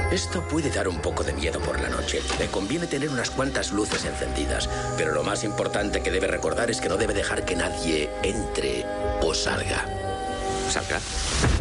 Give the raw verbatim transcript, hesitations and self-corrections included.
Esto puede dar un poco de miedo por la noche. Le conviene tener unas cuantas luces encendidas. Pero lo más importante que debe recordar es que no debe dejar que nadie entre o salga. ¿Salga?